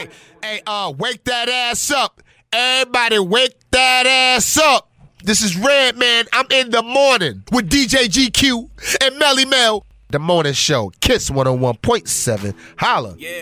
Wake that ass up. Everybody wake that ass up. This is Redman. I'm in the morning with DJ GQ and Melly Mel. The morning show. Kiss 101.7. Holla. Yeah.